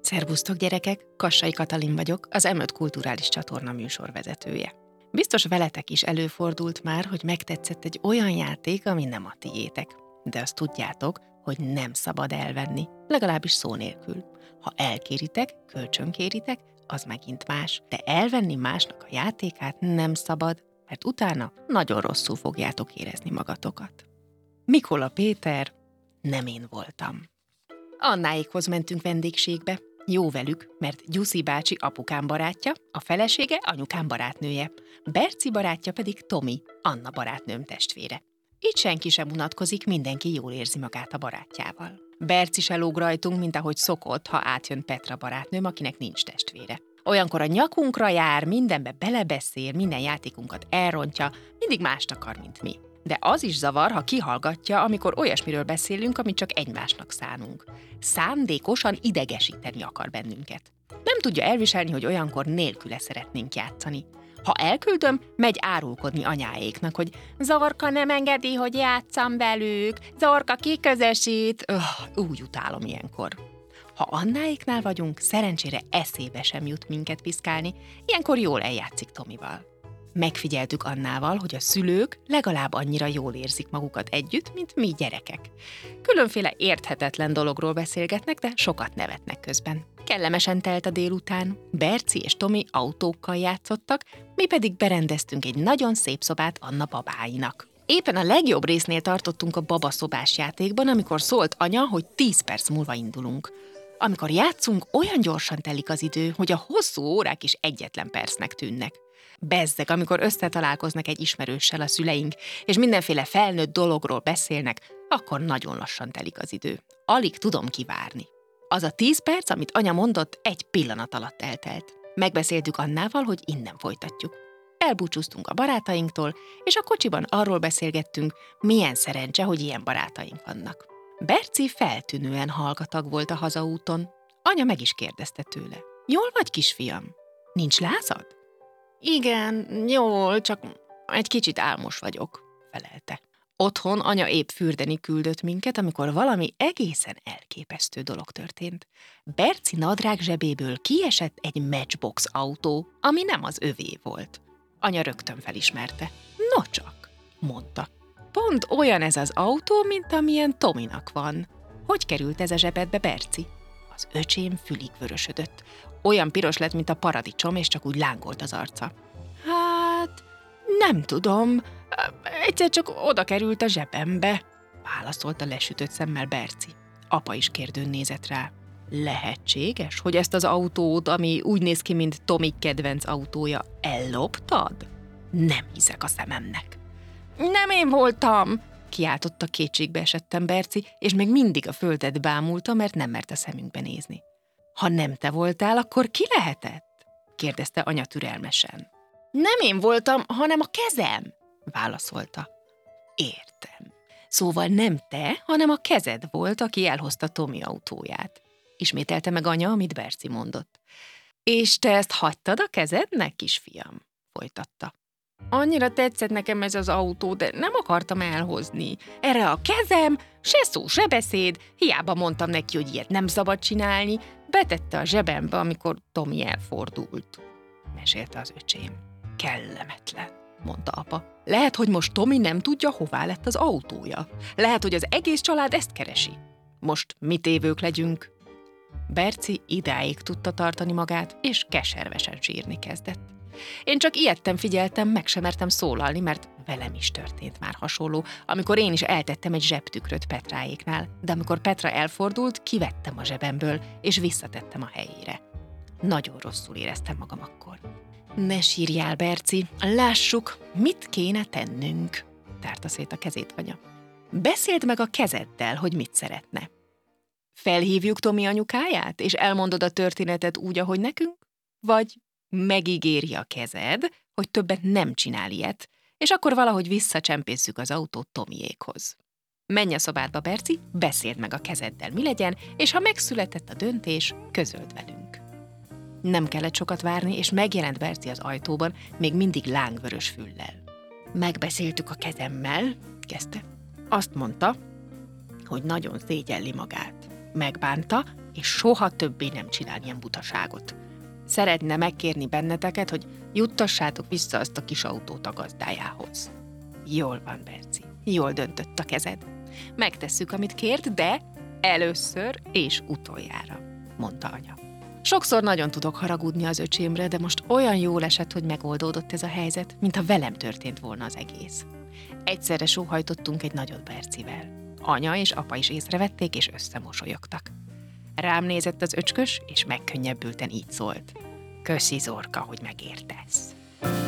Szervusztok gyerekek, Kassai Katalin vagyok, az M5 kulturális csatorna műsorvezetője. Biztos veletek is előfordult már, hogy megtetszett egy olyan játék, ami nem a tiétek. De azt tudjátok, hogy nem szabad elvenni, legalábbis szó nélkül. Ha elkéritek, kölcsönkéritek, az megint más, de elvenni másnak a játékát nem szabad, mert utána nagyon rosszul fogjátok érezni magatokat. Mikola Péter, nem én voltam. Annáékhoz mentünk vendégségbe. Jó velük, mert Gyuszi bácsi apukám barátja, a felesége anyukám barátnője, Berci barátja pedig Tomi, Anna barátnőm testvére. Itt senki sem unatkozik, mindenki jól érzi magát a barátjával. Berci se lóg rajtunk, mint ahogy szokott, ha átjön Petra barátnőm, akinek nincs testvére. Olyankor a nyakunkra jár, mindenbe belebeszél, minden játékunkat elrontja, mindig mást akar, mint mi. De az is zavar, ha kihallgatja, amikor olyasmiről beszélünk, amit csak egymásnak szánunk. Szándékosan idegesíteni akar bennünket. Nem tudja elviselni, hogy olyankor nélküle szeretnénk játszani. Ha elküldöm, megy árulkodni anyáéknak, hogy Zorka nem engedi, hogy játsszam velük, Zorka kiközösít. Úgy utálom ilyenkor. Ha Annáéknál vagyunk, szerencsére eszébe sem jut minket piszkálni, ilyenkor jól eljátszik Tomival. Megfigyeltük Annával, hogy a szülők legalább annyira jól érzik magukat együtt, mint mi gyerekek. Különféle érthetetlen dologról beszélgetnek, de sokat nevetnek közben. Kellemesen telt a délután, Berci és Tomi autókkal játszottak, mi pedig berendeztünk egy nagyon szép szobát Anna babáinak. Éppen a legjobb résznél tartottunk a babaszobás játékban, amikor szólt anya, hogy 10 perc múlva indulunk. Amikor játszunk, olyan gyorsan telik az idő, hogy a hosszú órák is egyetlen percnek tűnnek. Bezzeg, amikor összetalálkoznak egy ismerőssel a szüleink, és mindenféle felnőtt dologról beszélnek, akkor nagyon lassan telik az idő. Alig tudom kivárni. Az a 10 perc, amit anya mondott, egy pillanat alatt eltelt. Megbeszéltük Annával, hogy innen folytatjuk. Elbúcsúztunk a barátainktól, és a kocsiban arról beszélgettünk, milyen szerencse, hogy ilyen barátaink vannak. Berci feltűnően hallgatag volt a hazaúton. Anya meg is kérdezte tőle. Jól vagy, kisfiam? Nincs lázad? Igen, jól, csak egy kicsit álmos vagyok, felelte. Otthon anya épp fürdeni küldött minket, amikor valami egészen elképesztő dolog történt. Berci nadrág zsebéből kiesett egy Matchbox autó, ami nem az övé volt. Anya rögtön felismerte. Nocsak, mondta. Pont olyan ez az autó, mint amilyen Tominak van. Hogy került ez a zsebedbe, Berci? Az öcsém fülig vörösödött. Olyan piros lett, mint a paradicsom, és csak úgy lángolt az arca. Hát, nem tudom. Egyszer csak oda került a zsebembe, válaszolta lesütött szemmel Berci. Apa is kérdőn nézett rá. Lehetséges, hogy ezt az autót, ami úgy néz ki, mint Tomi kedvenc autója, elloptad? Nem hiszek a szememnek. Nem én voltam, kiáltotta kétségbe esettem Berci, és még mindig a földet bámulta, mert nem mert a szemünkbe nézni. Ha nem te voltál, akkor ki lehetett? Kérdezte anya türelmesen. Nem én voltam, hanem a kezem, válaszolta. Értem. Szóval nem te, hanem a kezed volt, aki elhozta Tomi autóját. Ismételte meg anya, amit Berci mondott. És te ezt hagytad a kezednek, kisfiam? Folytatta. Annyira tetszett nekem ez az autó, de nem akartam elhozni. Erre a kezem, se szó, se beszéd, hiába mondtam neki, hogy ilyet nem szabad csinálni, betette a zsebembe, amikor Tomi elfordult. Mesélte az öcsém. Kellemetlen, mondta apa. Lehet, hogy most Tomi nem tudja, hová lett az autója. Lehet, hogy az egész család ezt keresi. Most mi tévők legyünk. Berci idáig tudta tartani magát, és keservesen sírni kezdett. Én csak ijedten figyeltem, meg sem mertem szólalni, mert velem is történt már hasonló, amikor én is eltettem egy zsebtükröt Petráéknál, de amikor Petra elfordult, kivettem a zsebemből, és visszatettem a helyére. Nagyon rosszul éreztem magam akkor. Ne sírjál, Berci, lássuk, mit kéne tennünk, tárta szét a kezét anya. Beszéld meg a kezeddel, hogy mit szeretne. Felhívjuk Tomi anyukáját, és elmondod a történetet úgy, ahogy nekünk? Vagy megígéri a kezed, hogy többet nem csinál ilyet, és akkor valahogy visszacsempészük az autót Tomiékhoz. Menj a szobádba, Berci, beszéld meg a kezeddel, mi legyen, és ha megszületett a döntés, közöld velünk. Nem kellett sokat várni, és megjelent Berci az ajtóban, még mindig lángvörös füllel. Megbeszéltük a kezemmel, kezdte. Azt mondta, hogy nagyon szégyelli magát. Megbánta, és soha többé nem csinál ilyen butaságot. Szeretne megkérni benneteket, hogy juttassátok vissza azt a kis autót a gazdájához. Jól van, Berci, jól döntött a kezed. Megtesszük, amit kért, de először és utoljára, mondta anya. Sokszor nagyon tudok haragudni az öcsémre, de most olyan jól esett, hogy megoldódott ez a helyzet, mintha velem történt volna az egész. Egyszerre sóhajtottunk egy nagyot Bercivel. Anya és apa is észrevették, és összemosolyogtak. Rám nézett az öcskös, és megkönnyebbülten így szólt. Köszi, Zorka, hogy megértesz.